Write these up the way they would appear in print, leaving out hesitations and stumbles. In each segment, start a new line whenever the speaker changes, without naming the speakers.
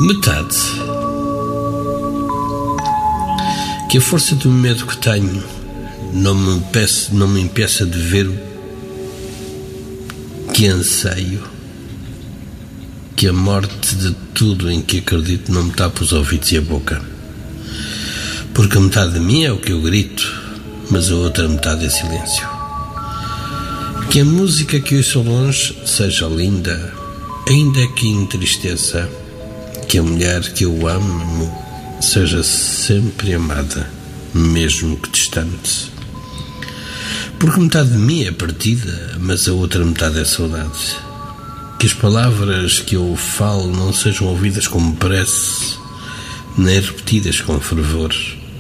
Metade. Que a força do medo que tenho não me impeça de ver o que anseio. Que a morte de tudo em que acredito não me tapa os ouvidos e a boca. Porque a metade de mim é o que eu grito, mas a outra metade é silêncio. Que a música que ouço ao longe seja linda, ainda que entristeça. Que a mulher que eu amo seja sempre amada, mesmo que distante. Porque metade de mim é partida, mas a outra metade é saudade. Que as palavras que eu falo não sejam ouvidas como prece, nem repetidas com fervor.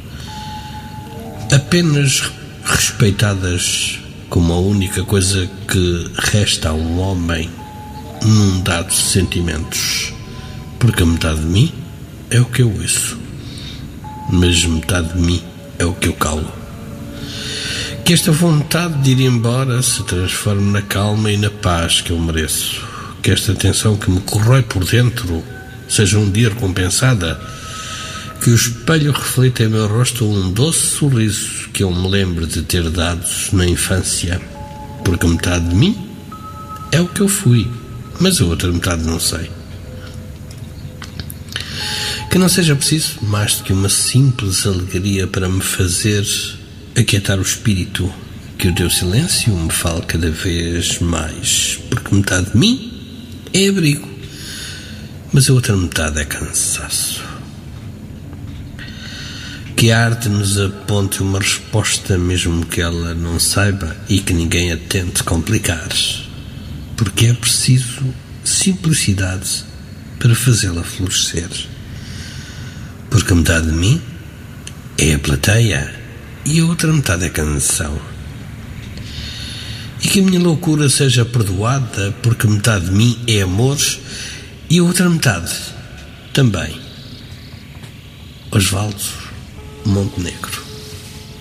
Apenas respeitadas como a única coisa que resta a um homem inundado de sentimentos. Porque a metade de mim é o que eu ouço, mas metade de mim é o que eu calo. Que esta vontade de ir embora se transforme na calma e na paz que eu mereço. Que esta tensão que me corrói por dentro seja um dia recompensada. Que o espelho reflita em meu rosto um doce sorriso que eu me lembre de ter dado na infância. Porque a metade de mim é o que eu fui, mas a outra metade não sei. Que não seja preciso mais do que uma simples alegria para me fazer aquietar o espírito. Que o teu silêncio me fale cada vez mais. Porque metade de mim é abrigo, mas a outra metade é cansaço. Que a arte nos aponte uma resposta mesmo que ela não saiba e que ninguém a tente complicar. Porque é preciso simplicidade para fazê-la florescer. Porque a metade de mim é a plateia e a outra metade é canção. E que a minha loucura seja perdoada, porque metade de mim é amor e a outra metade também. Osvaldo Montenegro.